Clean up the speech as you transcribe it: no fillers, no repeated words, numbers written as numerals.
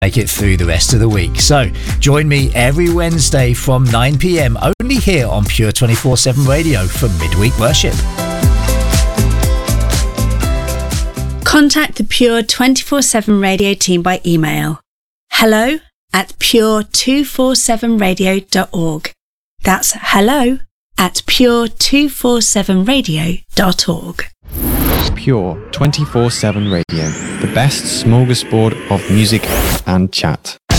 make it through the rest of the week. So join me every Wednesday from 9 p.m. only here on Pure 24/7 Radio for Midweek Worship. Contact the Pure 24/7 Radio team by email hello@pure247radio.org. That's hello@pure247radio.org. Pure 24/7 Radio, the best smorgasbord of music and chat.